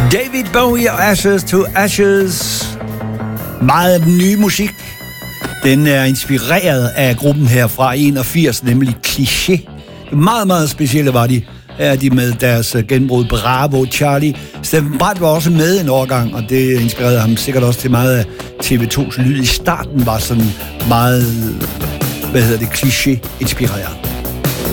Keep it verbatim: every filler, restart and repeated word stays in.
David Bowie og Ashes to Ashes. Meget af den nye musik, den er inspireret af gruppen her fra enogfirs, nemlig Cliché. Meget, meget specielle var de. Her er de med deres genbrud Bravo Charlie. Steffen Brandt var også med en årgang, og det inspirerede ham sikkert også til meget af T V to's lyd. I starten var sådan meget, hvad hedder det, Cliché-inspireret.